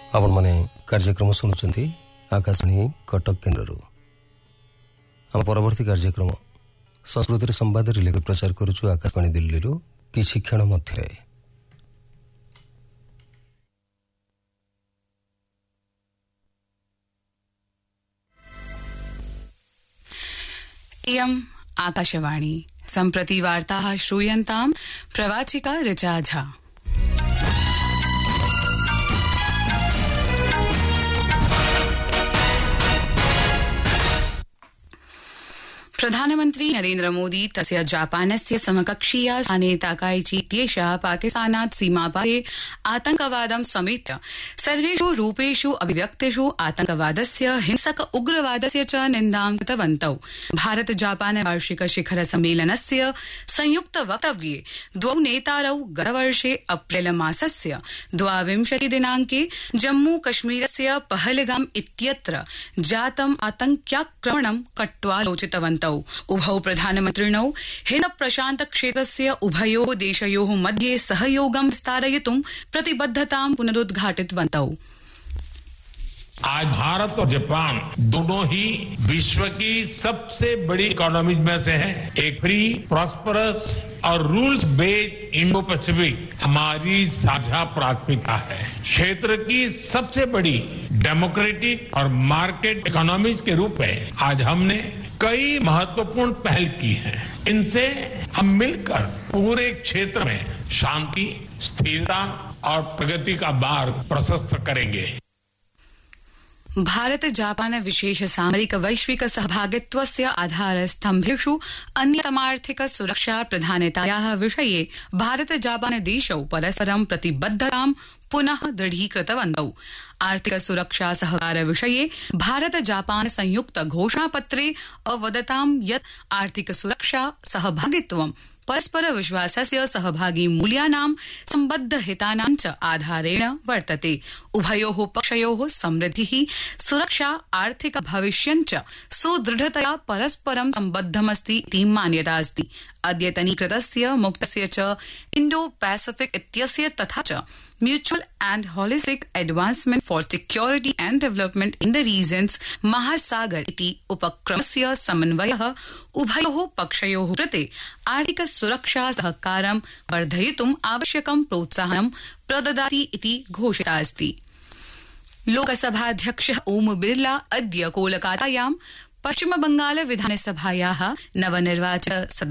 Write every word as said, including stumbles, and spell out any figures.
आपण माने कार्यक्रम सुनुचंती आकाशवाणी कटक केन्द्रରୁ हम परवर्ती कार्यक्रम संस्कृत संवाद रिले प्रचार करूछु आकाशवाणी दिल्लीରୁ किछि क्षण मध्ये। इयम् आकाशवाणी सम्प्रति वार्ताः श्रूयन्तां प्रवाचिका ऋचा झा। प्रधानमन्त्री नरेन्द्र मोदी तस्य जापानस्य समकक्षीया साने ताकाइची इत्येषा पाकिस्तानात् सीमापारे आतंकवादं समेत्य सर्वेषु रूपेषु अभिव्यक्तिषु आतंकवादस्य हिंसक उग्रवादस्य च निन्दां कृतवन्तौ। भारत जापान वार्षिक शिखर सम्मेलनस्य संयुक्त वक्तव्ये द्वौ नेतारौ गतवर्षे अप्रैल मासस्य द्वाविंशति दिनाङ्के जम्मू कश्मीरस्य पहलगाम इत्यत्र जातम् आतंक्याक्रमणं कट्वालोचितवन्तौ। उभौ प्रधानमन्त्रिणौ हिन्द प्रशान्त क्षेत्रस्य उभयोः देशयोः मध्ये सहयोगं विस्तारयितुं प्रतिबद्धतां पुनरुद्घाटितवन्तौ। आज भारत और जापान दोनों ही विश्व की सबसे बड़ी इकोनॉमीज में से है। एक फ्री प्रॉस्परस और रूल्स बेस्ड इंडो पैसिफिक हमारी साझा प्राथमिकता है। क्षेत्र की सबसे बड़ी डेमोक्रेटिक और मार्केट इकोनॉमीज के रूप में आज हमने कई महत्वपूर्ण पहल की हैं। इनसे हम मिलकर पूरे क्षेत्र में शांति, स्थिरता और प्रगति का मार्ग प्रशस्त करेंगे। भारत जापान विशेष सामरिक वैश्विक सहभागित्वस्य आधारस्तम्भेषु अन्यतमार्थिक सुरक्षा प्रधानतायाः विषये भारत जापान देशौ परस्परं प्रतिबद्धतां पुनः दृढीकृतवन्तौ। आर्थिक सुरक्षा सहकार विषये भारत जापान संयुक्त घोषणापत्रे अवदतां यत् आर्थिक सुरक्षा सहभागित्वं परस्पर विश्वासस्य सहभागी मूल्यानां सम्बद्ध हितानां च आधारेण वर्तते। उभयोः पक्षयोः समृद्धिः, सुरक्षा, आर्थिक भविष्यं च सुदृढतया परस्परं सम्बद्धमस्ति इति मान्यता अस्ति। अद्यतनीकृतस्य मुक्तस्य च इण्डो पैसिफिक इत्यस्य तथा च mutual and holistic advancement for security and development in the reasons महासागर इति उपक्रमस्य समन्वयः उभयोः पक्षयोः कृते आर्थिक सुरक्षा सहकारं वर्धयितुम् आवश्यकं प्रोत्साहनं प्रददाति इति घोषिता अस्ति। लोकसभाध्यक्षः ओम बिरला अद्य कोलकातायां पश्चिम बंगाल विधानसभायाः नवनिर्वाचित